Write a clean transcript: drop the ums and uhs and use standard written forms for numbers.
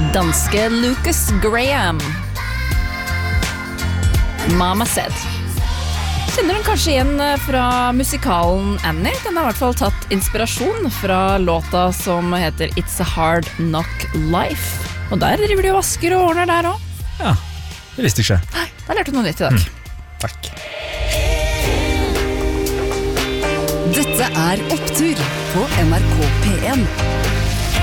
Danske Lucas Graham. Mama Said. Kjenner den kanskje igjen fra musikalen Annie? Den har I hvert fall tatt inspirasjon fra låta som heter It's a Hard Knock Life. Og der driver de og vasker og ordner der også. Ja, det visste jeg ikke. Nei, da lærte du noe nytt I dag. Takk. Dette Opptur på NRK P1.